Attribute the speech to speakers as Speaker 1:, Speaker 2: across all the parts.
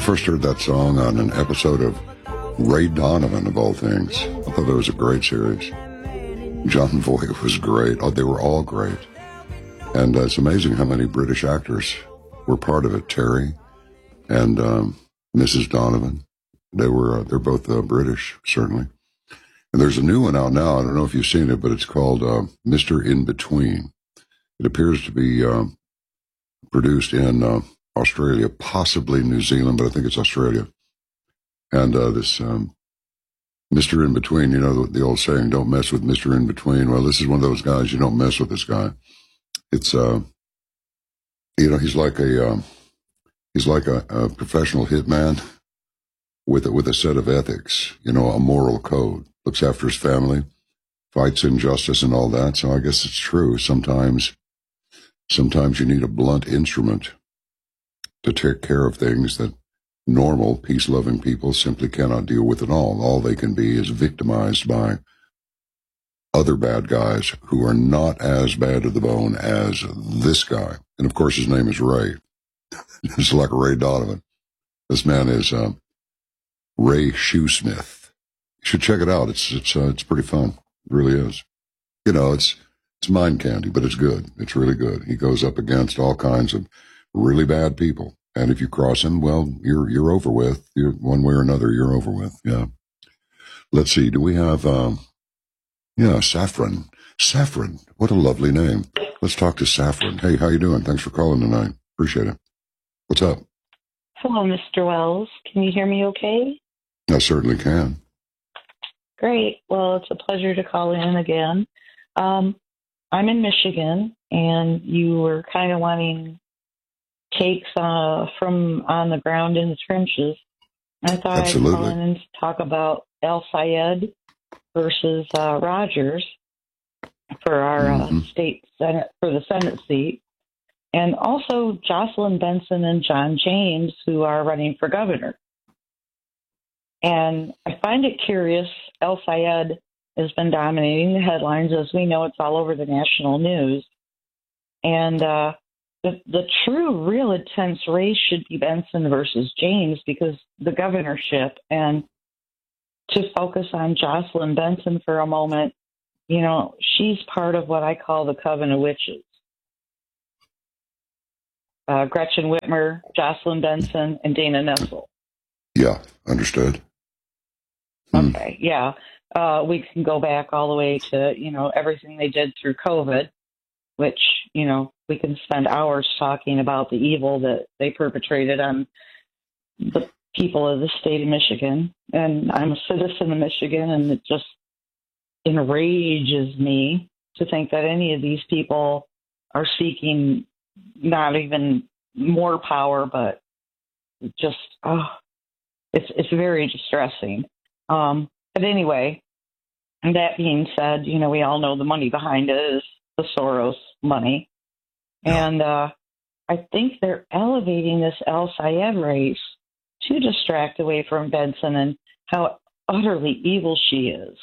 Speaker 1: first heard that song on an episode of Ray Donovan, of all things. I thought that was a great series. John Voight was great. Oh, they were all great. And it's amazing how many British actors were part of it. Terry and Mrs. Donovan. They're both British, certainly. And there's a new one out now. I don't know if you've seen it, but it's called Mr. In Between. It appears to be produced in Australia, possibly New Zealand, but I think it's Australia. And this Mr. In Between, you know, the old saying, don't mess with Mr. In Between. Well, this is one of those guys, you don't mess with this guy. It's, you know, he's like a professional hitman with a set of ethics, you know, a moral code, looks after his family, fights injustice and all that. So I guess it's true. Sometimes you need a blunt instrument to take care of things that normal, peace-loving people simply cannot deal with at all. All they can be is victimized by other bad guys who are not as bad to the bone as this guy. And, of course, his name is Ray. It's like Ray Donovan. This man is Ray Shoesmith. You should check it out. It's pretty fun. It really is. You know, it's mind candy, but it's good. It's really good. He goes up against all kinds of really bad people. And if you cross him, well, you're over with. One way or another, you're over with. Yeah. Let's see. Do we have, Saffron. Saffron. What a lovely name. Let's talk to Saffron. Hey, how you doing? Thanks for calling tonight. Appreciate it. What's up?
Speaker 2: Hello, Mr. Wells. Can you hear me okay?
Speaker 1: I certainly can.
Speaker 2: Great. Well, it's a pleasure to call in again. I'm in Michigan, and you were kind of wanting takes from on the ground in the trenches. I thought
Speaker 1: Absolutely.
Speaker 2: I'd call in and talk about El-Sayed versus Rogers for our state Senate, for the Senate seat, and also Jocelyn Benson and John James, who are running for governor. And I find it curious, El-Sayed has been dominating the headlines. As we know, it's all over the national news. And the true, real intense race should be Benson versus James, because the governorship. And to focus on Jocelyn Benson for a moment, you know, she's part of what I call the Coven of Witches. Gretchen Whitmer, Jocelyn Benson, and Dana Nessel.
Speaker 1: Yeah, understood.
Speaker 2: Okay, yeah. We can go back all the way to, you know, everything they did through COVID, which, you know, we can spend hours talking about the evil that they perpetrated on the people of the state of Michigan. And I'm a citizen of Michigan, and it just enrages me to think that any of these people are seeking not even more power, but just, it's very distressing. But anyway, that being said, you know, we all know the money behind it is the Soros money. And I think they're elevating this El-Sayed race to distract away from Benson and how utterly evil she is.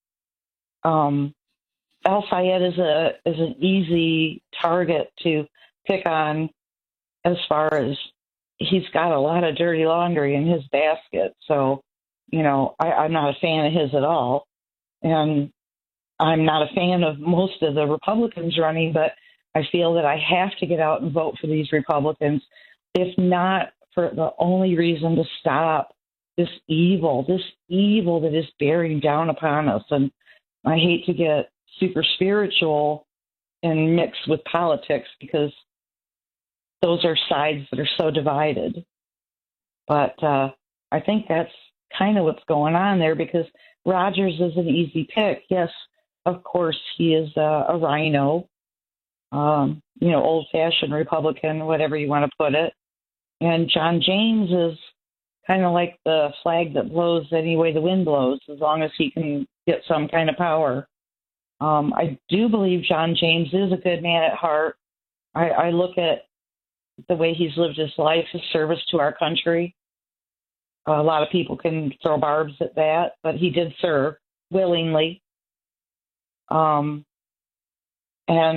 Speaker 2: El-Sayed is an easy target to pick on, as far as he's got a lot of dirty laundry in his basket. So, you know, I'm not a fan of his at all. And I'm not a fan of most of the Republicans running, but I feel that I have to get out and vote for these Republicans, if not for the only reason to stop this evil that is bearing down upon us. And I hate to get super spiritual and mix with politics, because those are sides that are so divided. But I think that's kind of what's going on there, because Rogers is an easy pick. Yes, of course, he is a rhino, you know, old-fashioned Republican, whatever you want to put it. And John James is kind of like the flag that blows any way the wind blows, as long as he can get some kind of power. I do believe John James is a good man at heart. I look at the way he's lived his life, his service to our country. A lot of people can throw barbs at that, but he did serve willingly. And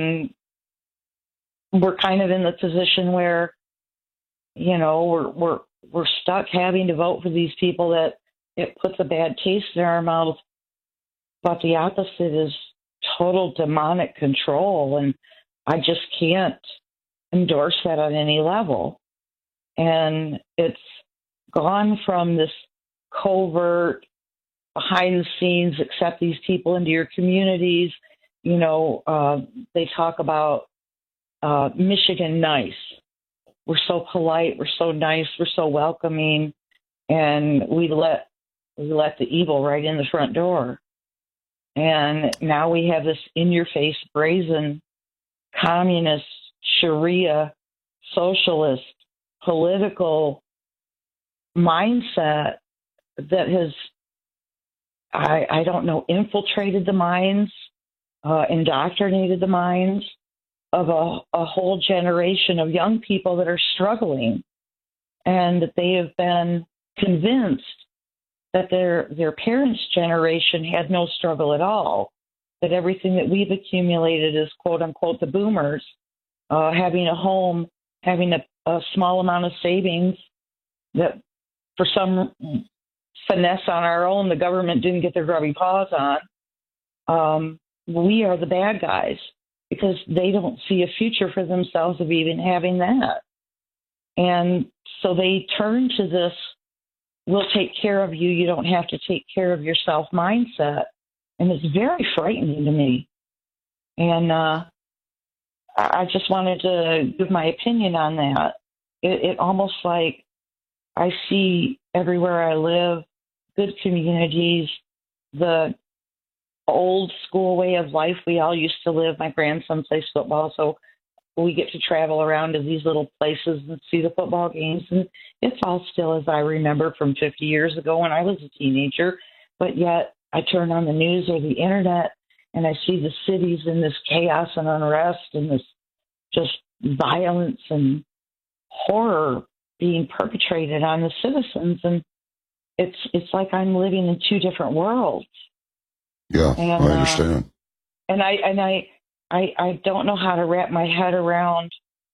Speaker 2: we're kind of in the position where, you know, we're stuck having to vote for these people that it puts a bad taste in our mouth. But the opposite is total demonic control, and I just can't endorse that on any level. And it's gone from this covert, behind the scenes, accept these people into your communities. They talk about Michigan nice. We're so polite, we're so nice, we're so welcoming, and we let the evil right in the front door. And now we have this in-your-face, brazen, communist, Sharia, socialist, political mindset that has, I don't know, infiltrated the minds, indoctrinated the minds of a whole generation of young people that are struggling, and that they have been convinced that their parents' generation had no struggle at all, that everything that we've accumulated is quote-unquote the boomers, having a home, having a small amount of savings that for some finesse on our own the government didn't get their grubby paws on. We are the bad guys because they don't see a future for themselves of even having that. And so they turn to this, we'll take care of you, you don't have to take care of yourself mindset. And it's very frightening to me. And I just wanted to give my opinion on that. It almost like I see everywhere I live, good communities, the old school way of life we all used to live. My grandson plays football, so we get to travel around to these little places and see the football games. And it's all still as I remember from 50 years ago when I was a teenager. But yet I turn on the news or the internet and I see the cities in this chaos and unrest and this just violence and horror being perpetrated on the citizens. And it's like I'm living in two different worlds.
Speaker 1: Yeah,
Speaker 2: and,
Speaker 1: I understand.
Speaker 2: And I don't know how to wrap my head around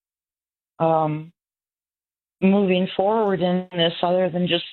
Speaker 2: moving forward in this other than just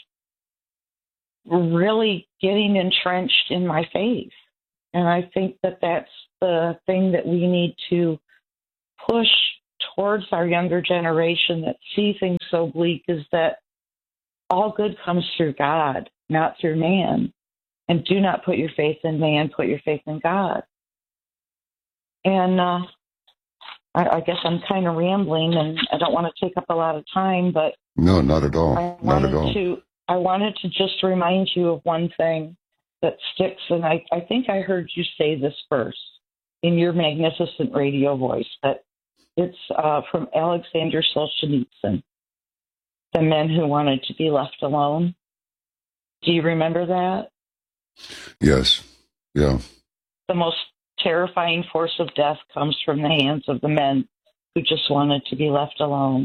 Speaker 2: really getting entrenched in my faith. And I think that that's the thing that we need to push towards our younger generation that see things so bleak, is that all good comes through God, not through man. And do not put your faith in man, put your faith in God. And I guess I'm kind of rambling, and I don't want to take up a lot of time, but
Speaker 1: no, not at all.
Speaker 2: I wanted to just remind you of one thing that sticks, and I think I heard you say this first in your magnificent radio voice, that it's from Alexander Solzhenitsyn, The Men Who Wanted to Be Left Alone. Do you remember that?
Speaker 1: Yes. Yeah.
Speaker 2: The most terrifying force of death comes from the hands of the men who just wanted to be left alone.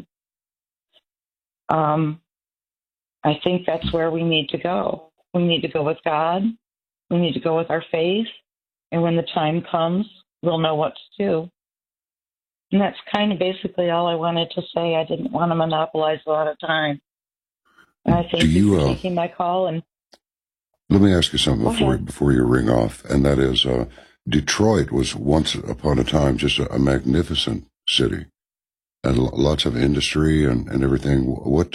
Speaker 2: I think that's where we need to go. We need to go with God. We need to go with our faith. And when the time comes, we'll know what to do. And that's kind of basically all I wanted to say. I didn't want to monopolize a lot of time. And I thank you for taking my call. And
Speaker 1: let me ask you something before you ring off, and that is Detroit was once upon a time just a magnificent city and lots of industry and everything. What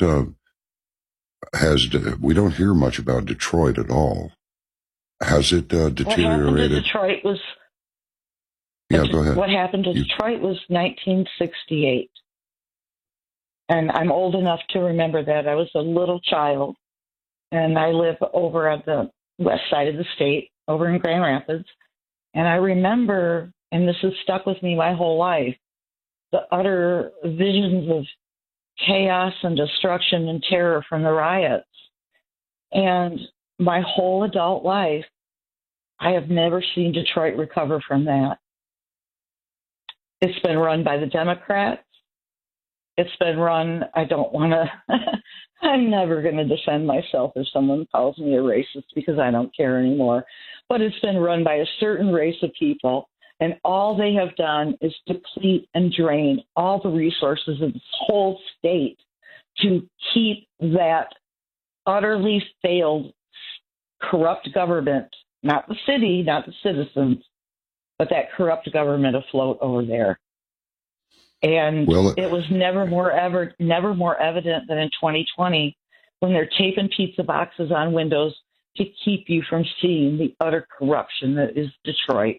Speaker 1: we don't hear much about Detroit at all. Has it deteriorated?
Speaker 2: What happened to Detroit was...
Speaker 1: Yeah, go ahead.
Speaker 2: What happened to Detroit was 1968. And I'm old enough to remember that. I was a little child. And I live over at the west side of the state, over in Grand Rapids. And I remember, and this has stuck with me my whole life, the utter visions of chaos and destruction and terror from the riots. And my whole adult life, I have never seen Detroit recover from that. It's been run by the Democrats. It's been run, I don't want to, I'm never going to defend myself if someone calls me a racist because I don't care anymore. But it's been run by a certain race of people, and all they have done is deplete and drain all the resources of this whole state to keep that utterly failed, corrupt government, not the city, not the citizens, but that corrupt government afloat over there. And it was never more evident than in 2020 when they're taping pizza boxes on windows to keep you from seeing the utter corruption that is Detroit.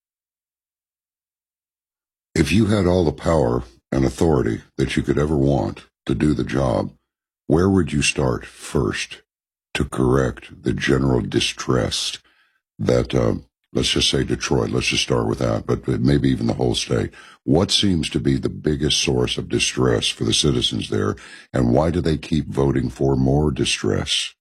Speaker 1: If you had all the power and authority that you could ever want to do the job, where would you start first to correct the general distress that, let's just say Detroit, let's just start with that, but maybe even the whole state? What seems to be the biggest source of distress for the citizens there, and why do they keep voting for more distress?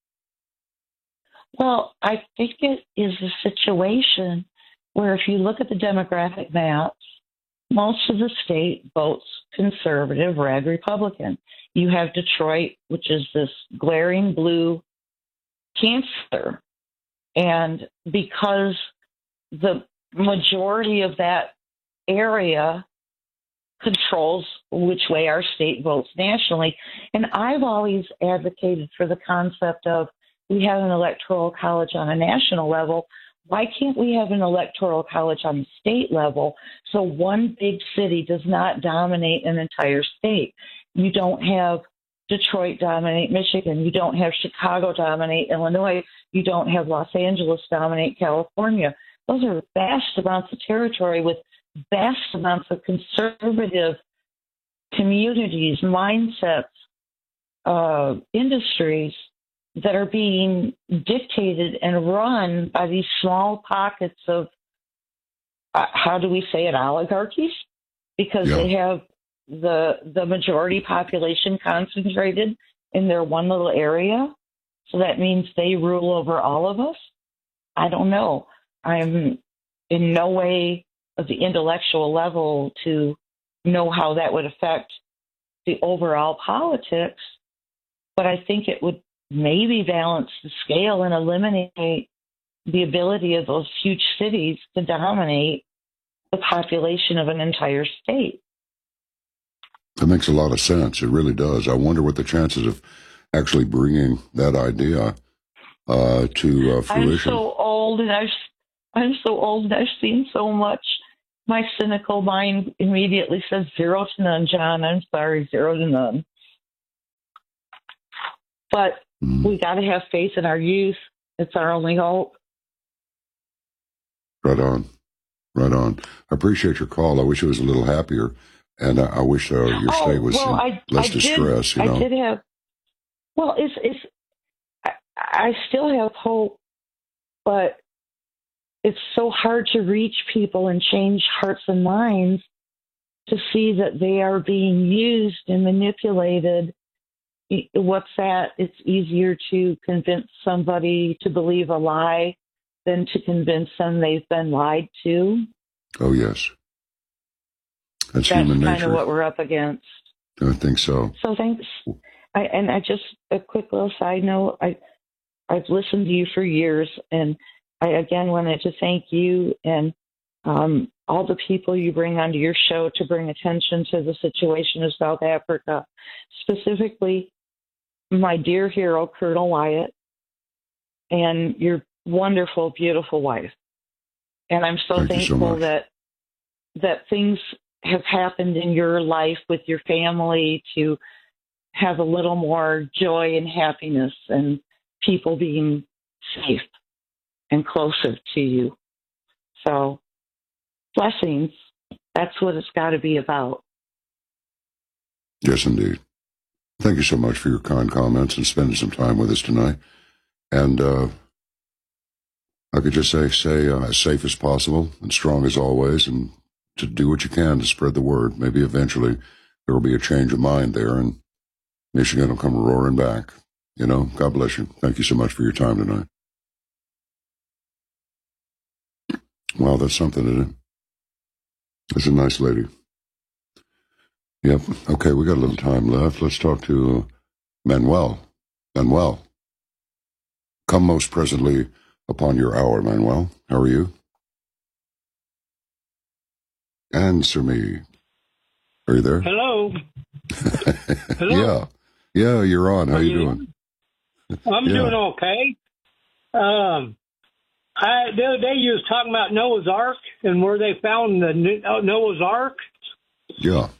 Speaker 2: Well, I think it is a situation where if you look at the demographic maps, most of the state votes conservative, red, Republican. You have Detroit, which is this glaring blue cancer. And because the majority of that area controls which way our state votes nationally, and I've always advocated for the concept of we have an electoral college on a national level. Why can't we have an electoral college on the state level so one big city does not dominate an entire state? You don't have Detroit dominate Michigan. You don't have Chicago dominate Illinois. You don't have Los Angeles dominate California. Those are vast amounts of territory with vast amounts of conservative communities, mindsets, industries that are being dictated and run by these small pockets of, how do we say it, oligarchies? Because they have the majority population concentrated in their one little area. So that means they rule over all of us? I don't know. I'm in no way of the intellectual level to know how that would affect the overall politics, but I think it would maybe balance the scale and eliminate the ability of those huge cities to dominate the population of an entire state.
Speaker 1: That makes a lot of sense. It really does. I wonder what the chances of actually bringing that idea to fruition.
Speaker 2: I'm so old, and I've seen so much. My cynical mind immediately says 0 to none, John. I'm sorry, 0 to none. But we got to have faith in our youth. It's our only hope.
Speaker 1: Right on. Right on. I appreciate your call. I wish it was a little happier, and I wish your state was less distress. You know?
Speaker 2: I did have. Well, I still have hope, but it's so hard to reach people and change hearts and minds to see that they are being used and manipulated. What's that? It's easier to convince somebody to believe a lie than to convince them they've been lied to.
Speaker 1: Oh, yes. That's human nature.
Speaker 2: That's kind of what we're up against.
Speaker 1: I think so.
Speaker 2: So thanks. A quick little side note. I've listened to you for years, and I again wanted to thank you and all the people you bring onto your show to bring attention to the situation of South Africa, specifically my dear hero, Colonel Wyatt, and your wonderful, beautiful wife. And I'm so thankful that things have happened in your life with your family to have a little more joy and happiness and people being safe and closer to you. So, blessings. That's what it's got to be about.
Speaker 1: Yes, indeed. Thank you so much for your kind comments and spending some time with us tonight. And I could just say as safe as possible and strong as always, and to do what you can to spread the word. Maybe eventually there will be a change of mind there, and Michigan will come roaring back. You know, God bless you. Thank you so much for your time tonight. Wow, that's something, isn't it? That's a nice lady. Yep. Okay, we got a little time left. Let's talk to Manuel. Manuel, come most presently upon your hour, Manuel. How are you? Answer me. Are you there?
Speaker 3: Hello. Hello.
Speaker 1: Yeah, you're on. How you doing?
Speaker 3: I'm doing okay. The other day you was talking about Noah's Ark and where they found the Noah's Ark.
Speaker 1: Yeah.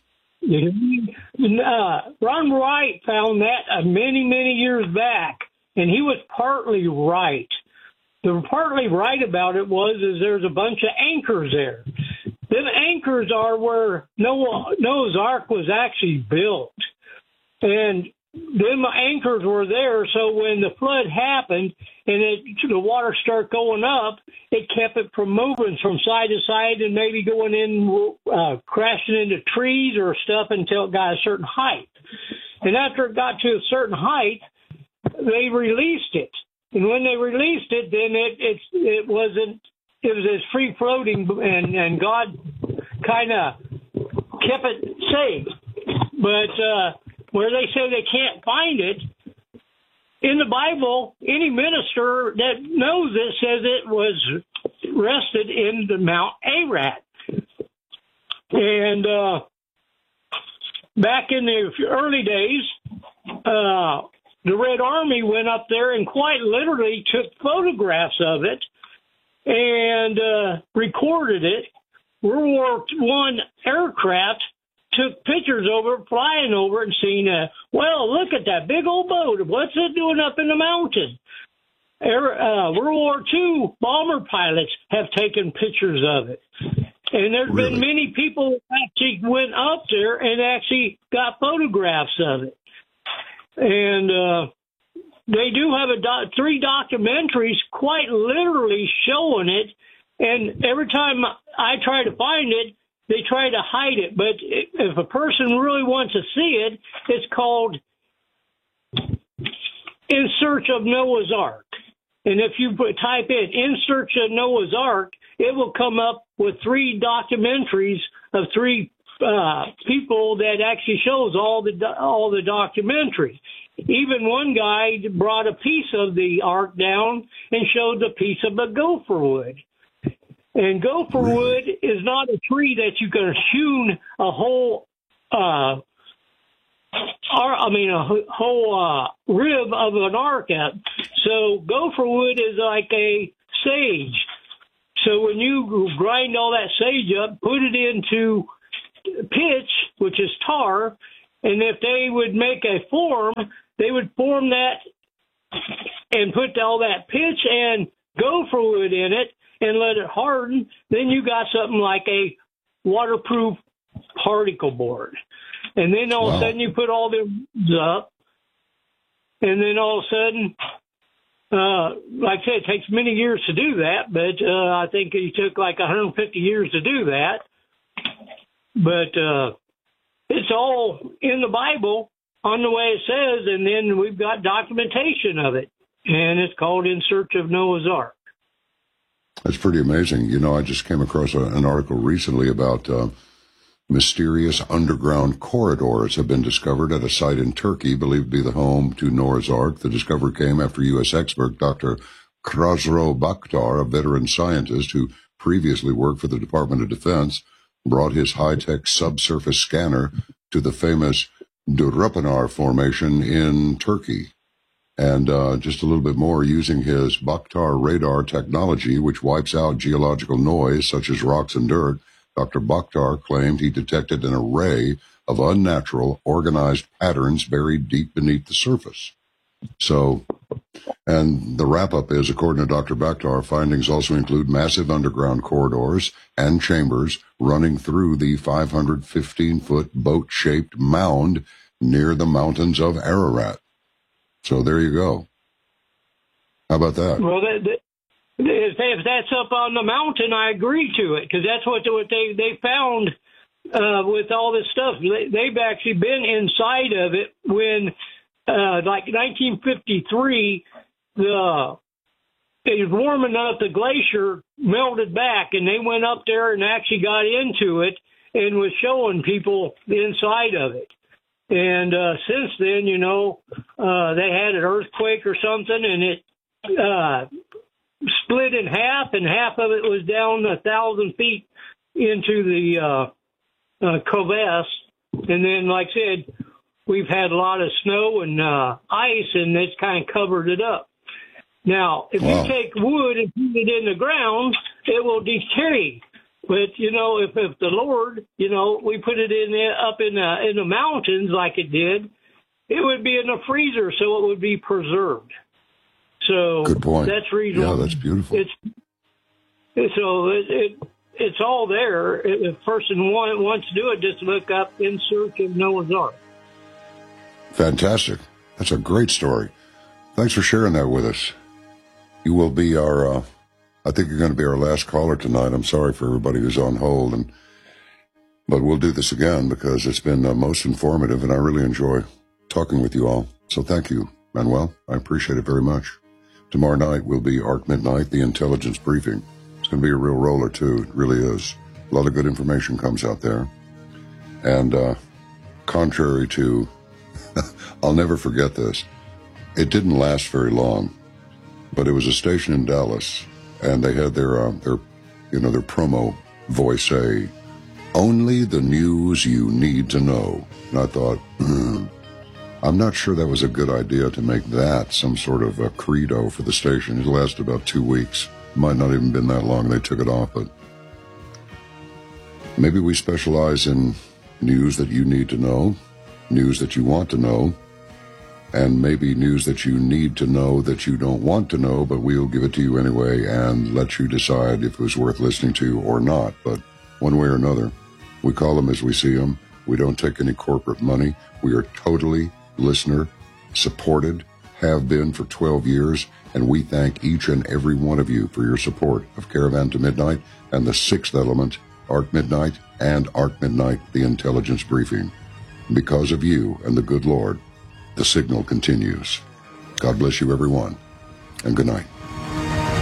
Speaker 3: Ron Wright found that many, many years back, and he was partly right. The partly right about it is there's a bunch of anchors there. Them anchors are where Noah's Ark was actually built. And them anchors were there, so when the flood happened and the water started going up, it kept it from moving from side to side and maybe going in, crashing into trees or stuff until it got a certain height. And after it got to a certain height, they released it. And when they released it, then it was as free floating, and God kind of kept it safe. But where they say they can't find it, in the Bible, any minister that knows it says it was rested in the Mount Ararat. And back in the early days, the Red Army went up there and quite literally took photographs of it and recorded it. World War I aircraft took pictures over it, flying over it, and seen, look at that big old boat. What's it doing up in the mountain? World War II bomber pilots have taken pictures of it. And there's been many people who actually went up there and actually got photographs of it. And they do have 3 documentaries quite literally showing it. And every time I try to find it, they try to hide it. But if a person really wants to see it, it's called In Search of Noah's Ark. And if you type in Search of Noah's Ark, it will come up with 3 documentaries of 3 people that actually shows all the documentary. Even one guy brought a piece of the ark down and showed a piece of the gopher wood. And gopher wood is not a tree that you can hewn a whole rib of an ark at. So gopher wood is like a sage. So when you grind all that sage up, put it into pitch, which is tar, and if they would make a form, they would form that and put all that pitch and gopher wood in it and let it harden. Then you got something like a waterproof particle board. And then all of a sudden you put all them up, and then all of a sudden, like I said, it takes many years to do that, but I think it took like 150 years to do that. But it's all in the Bible on the way it says, and then we've got documentation of it, and it's called In Search of Noah's Ark.
Speaker 1: That's pretty amazing. You know, I just came across an article recently about mysterious underground corridors have been discovered at a site in Turkey, believed to be the home to Noah's Ark. The discovery came after U.S. expert Dr. Khosrow Bakhtar, a veteran scientist who previously worked for the Department of Defense, brought his high-tech subsurface scanner to the famous Durupanar Formation in Turkey. And just a little bit more, using his Bakhtar radar technology, which wipes out geological noise such as rocks and dirt, Dr. Bakhtar claimed he detected an array of unnatural, organized patterns buried deep beneath the surface. So, and the wrap-up is, according to Dr. Bakhtar, findings also include massive underground corridors and chambers running through the 515-foot boat-shaped mound near the mountains of Ararat. So there you go. How about that?
Speaker 3: Well, if that's up on the mountain, I agree to it, because that's what they found with all this stuff. They've actually been inside of it when, like 1953, it was warming up, the glacier melted back, and they went up there and actually got into it and was showing people the inside of it. And since then, you know, they had an earthquake or something, and it split in half, and half of it was down 1,000 feet into the crevasse. And then, like I said, we've had a lot of snow and ice, and it's kind of covered it up. Now, if you take wood and put it in the ground, it will decay. But, if the Lord, we put it up in the mountains like it did, it would be in a freezer, so it would be preserved. So
Speaker 1: good point.
Speaker 3: That's reason.
Speaker 1: Yeah, that's beautiful.
Speaker 3: It's all there. If a person wants to do it, just look up In Search of Noah's Ark.
Speaker 1: Fantastic. That's a great story. Thanks for sharing that with us. You will be I think you're going to be our last caller tonight. I'm sorry for everybody who's on hold, but we'll do this again because it's been most informative, and I really enjoy talking with you all. So thank you, Manuel. I appreciate it very much. Tomorrow night will be Ark Midnight, the intelligence briefing. It's going to be a real roller, too. It really is. A lot of good information comes out there. And contrary to, I'll never forget this, it didn't last very long, but it was a station in Dallas, and they had their promo voice say, "Only the news you need to know." And I thought, I'm not sure that was a good idea to make that some sort of a credo for the station. It lasted about 2 weeks. Might not even been that long. They took it off, but maybe we specialize in news that you need to know, news that you want to know, and maybe news that you need to know that you don't want to know, but we'll give it to you anyway and let you decide if it was worth listening to or not. But one way or another, we call them as we see them. We don't take any corporate money. We are totally listener supported, have been for 12 years, and we thank each and every one of you for your support of Caravan to Midnight and the Sixth Element, Ark Midnight, and Ark Midnight, the Intelligence Briefing. Because of you and the good Lord, the signal continues. God bless you, everyone, and good night.